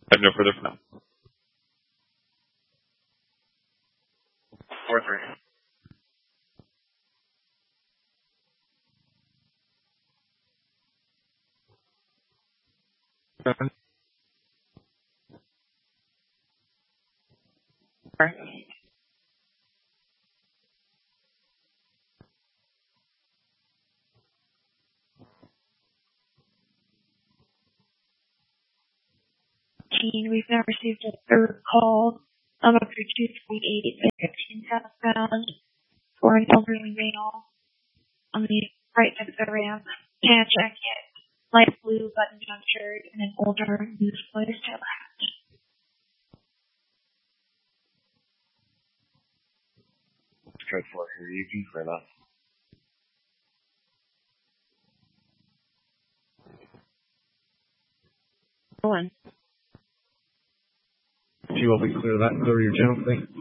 I have no further for now. 4-3. We've now received a third call of up to 2.8 southbound for an elderly male on the right side of the ramp. Tan jacket, light blue button-down shirt, and an older loose tail hat. Code 4 here, you can clear that. One. She will be clear that. Clear your channel, please.